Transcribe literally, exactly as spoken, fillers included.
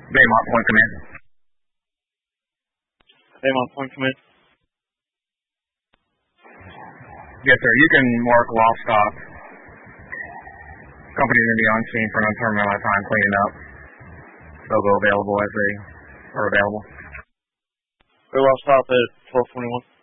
Baymont, point command. Baymont, point command. Yes, sir. You can mark lost stop. Company's going to be on scene for an undetermined amount of time cleaning up. They'll go available as they are available. We lost stop at twelve twenty-one.